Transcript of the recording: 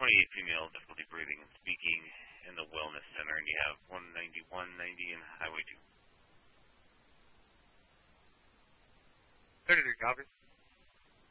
28 female, difficulty breathing and speaking in the Wellness Center, and you have 19190 in Highway 2. 33, copy.